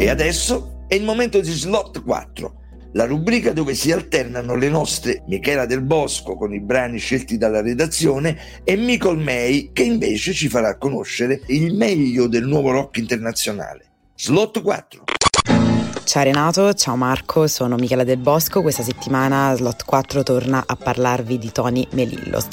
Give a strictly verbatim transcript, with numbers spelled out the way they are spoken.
E adesso è il momento di Slot quattro, la rubrica dove si alternano le nostre Michela Del Bosco con i brani scelti dalla redazione e Micol May, che invece ci farà conoscere il meglio del nuovo rock internazionale. Slot quattro. Ciao Renato, ciao Marco, sono Michela Del Bosco. Questa settimana Slot quattro torna a parlarvi di Tony Melillo.